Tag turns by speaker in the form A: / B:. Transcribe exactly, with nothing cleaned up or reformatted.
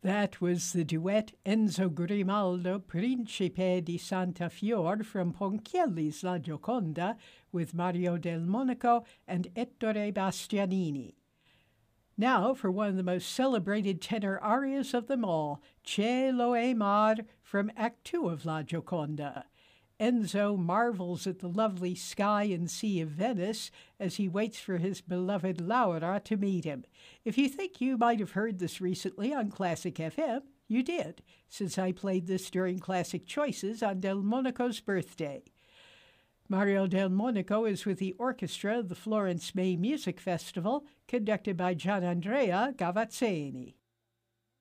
A: That was the duet Enzo Grimaldo, Principe di Santa Fior from Ponchielli's La Gioconda with Mario del Monaco and Ettore Bastianini. Now for one of the most celebrated tenor arias of them all, Cielo e Mar from Act Two of La Gioconda. Enzo marvels at the lovely sky and sea of Venice as he waits for his beloved Laura to meet him. If you think you might have heard this recently on Classic F M, you did, since I played this during Classic Choices on Del Monaco's birthday. Mario del Monaco is with the orchestra of the Florence May Music Festival, conducted by Gianandrea Gavazzeni.